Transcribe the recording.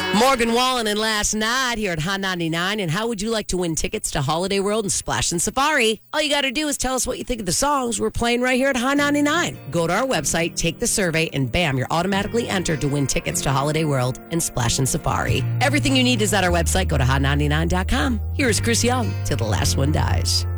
Morgan Wallen and Last Night here at Hot 99. And how would you like to win tickets to Holiday World and Splash and Safari? All you got to do is tell us what you think of the songs we're playing right here at Hot 99. Go to our website, take the survey, and bam, you're automatically entered to win tickets to Holiday World and Splash and Safari. Everything you need is at our website. Go to hot99.com. Here's Chris Young, Till the Last One Dies.